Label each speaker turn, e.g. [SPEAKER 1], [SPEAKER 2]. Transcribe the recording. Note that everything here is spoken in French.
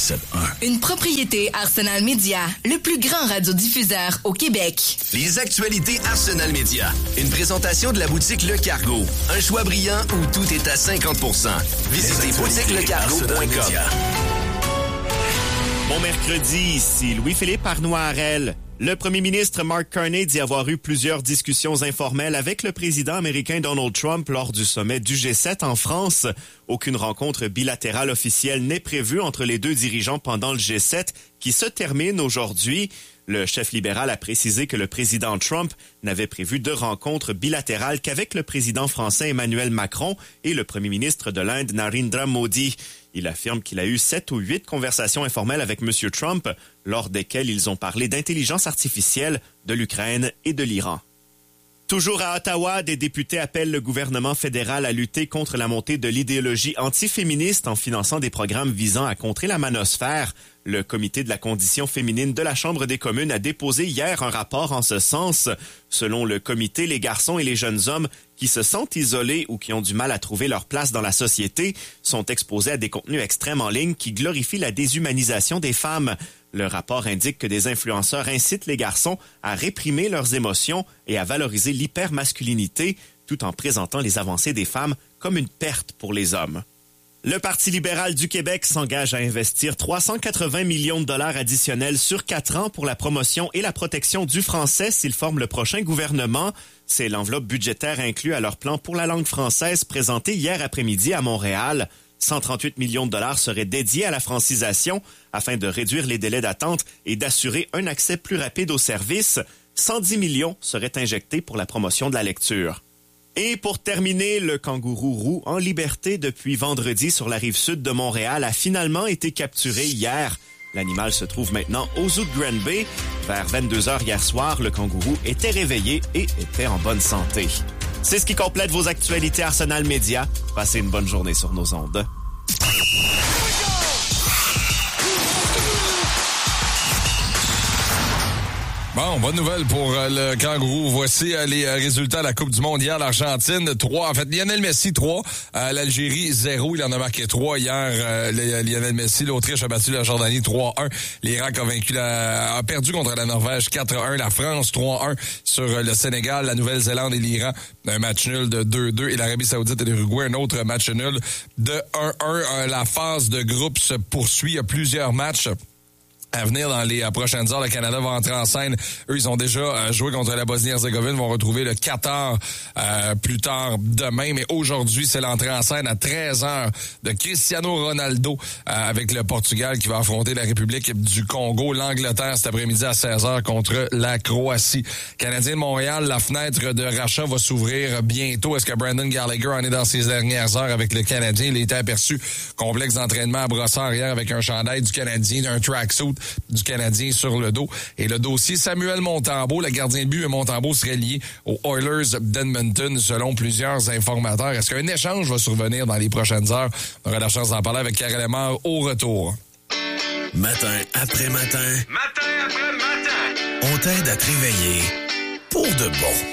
[SPEAKER 1] 97.1.
[SPEAKER 2] Une propriété Arsenal Media, le plus grand radiodiffuseur au Québec.
[SPEAKER 3] Les actualités Arsenal Media. Une présentation de la boutique Le Cargo. Un choix brillant où tout est à 50%. Visitez boutiquelecargo.com.
[SPEAKER 4] Bon mercredi, ici Louis-Philippe Arnoirel. Le premier ministre Mark Carney dit avoir eu plusieurs discussions informelles avec le président américain Donald Trump lors du sommet du G7 en France. Aucune rencontre bilatérale officielle n'est prévue entre les deux dirigeants pendant le G7 qui se termine aujourd'hui. Le chef libéral a précisé que le président Trump n'avait prévu de rencontres bilatérales qu'avec le président français Emmanuel Macron et le premier ministre de l'Inde Narendra Modi. Il affirme qu'il a eu 7 ou 8 conversations informelles avec M. Trump, lors desquelles ils ont parlé d'intelligence artificielle, de l'Ukraine et de l'Iran. Toujours à Ottawa, des députés appellent le gouvernement fédéral à lutter contre la montée de l'idéologie antiféministe en finançant des programmes visant à contrer la manosphère. Le comité de la condition féminine de la Chambre des communes a déposé hier un rapport en ce sens. Selon le comité, les garçons et les jeunes hommes qui se sentent isolés ou qui ont du mal à trouver leur place dans la société sont exposés à des contenus extrêmes en ligne qui glorifient la déshumanisation des femmes. Le rapport indique que des influenceurs incitent les garçons à réprimer leurs émotions et à valoriser l'hypermasculinité, tout en présentant les avancées des femmes comme une perte pour les hommes. Le Parti libéral du Québec s'engage à investir 380 millions de dollars additionnels sur 4 ans pour la promotion et la protection du français s'il forme le prochain gouvernement. C'est l'enveloppe budgétaire inclue à leur plan pour la langue française présenté hier après-midi à Montréal. 138 millions de dollars seraient dédiés à la francisation afin de réduire les délais d'attente et d'assurer un accès plus rapide aux services. 110 millions seraient injectés pour la promotion de la lecture. Et pour terminer, le kangourou roux en liberté depuis vendredi sur la rive sud de Montréal a finalement été capturé hier. L'animal se trouve maintenant au zoo de Grand Bay. Vers 22h hier soir, le kangourou était réveillé et était en bonne santé. C'est ce qui complète vos actualités Arsenal Media. Passez une bonne journée sur nos ondes.
[SPEAKER 5] Bon, bonne nouvelle pour le kangourou. Voici les résultats de la Coupe du Monde hier. L'Argentine, 3. En fait, Lionel Messi, 3. L'Algérie, 0. Il en a marqué 3 hier. Lionel Messi, l'Autriche a battu la Jordanie 3-1. L'Irak a perdu contre la Norvège 4-1. La France, 3-1 sur le Sénégal. La Nouvelle-Zélande et l'Iran, un match nul de 2-2. Et l'Arabie Saoudite et l'Uruguay, un autre match nul de 1-1. La phase de groupe se poursuit. Il y a plusieurs matchs à venir dans les prochaines heures. Le Canada va entrer en scène. Eux, ils ont déjà joué contre la Bosnie-Herzégovine. Vont retrouver le Qatar plus tard demain. Mais aujourd'hui, c'est l'entrée en scène à 13h de Cristiano Ronaldo avec le Portugal qui va affronter la République du Congo. L'Angleterre cet après-midi à 16h contre la Croatie. Canadien de Montréal, la fenêtre de rachat va s'ouvrir bientôt. Est-ce que Brandon Gallagher en est dans ses dernières heures avec le Canadien? Il a été aperçu complexe d'entraînement à Brossard hier avec un chandail du Canadien, un tracksuit du Canadien sur le dos. Et le dossier Samuel Montembeault, le gardien de but Montembeault serait lié aux Oilers d'Edmonton selon plusieurs informateurs. Est-ce qu'un échange va survenir dans les prochaines heures? On aura la chance d'en parler avec Karel Lemar au retour.
[SPEAKER 1] Matin après matin.
[SPEAKER 3] Matin après matin.
[SPEAKER 1] On t'aide à te réveiller pour de bon.